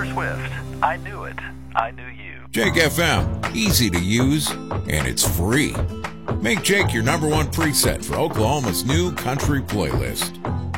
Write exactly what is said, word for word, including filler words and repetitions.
Swift. I knew it. I knew you. Jake F M, easy to use, and it's free. Make Jake your number one preset for Oklahoma's new country playlist.